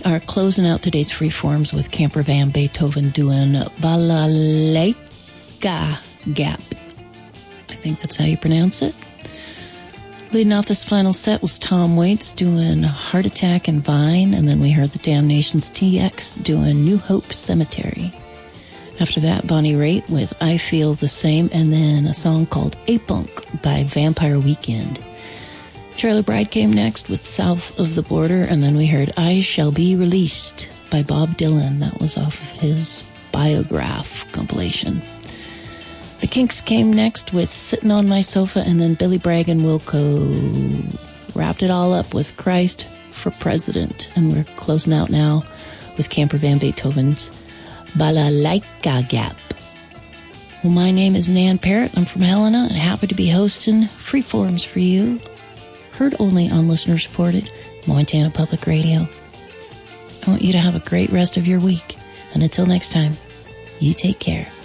We are closing out today's Freeforms with Camper Van Beethoven doing Balalaika Gap. I think that's how you pronounce it. Leading off this final set was Tom Waits doing Heart Attack and Vine, and then we heard the Damnations TX doing New Hope Cemetery. After that, Bonnie Raitt with I Feel the Same, and then a song called A-Punk by Vampire Weekend. Charlie Bride came next with South of the Border, and then we heard I Shall Be Released by Bob Dylan. That was off of his Biograph compilation. The Kinks came next with Sitting on My Sofa, and then Billy Bragg and Wilco wrapped it all up with Christ for President. And we're closing out now with Camper Van Beethoven's Balalaika Gap. Well, my name is Nan Parrott. I'm from Helena and happy to be hosting Freeforms for you. Heard only on listener-supported Montana Public Radio. I want you to have a great rest of your week. And until next time, you take care.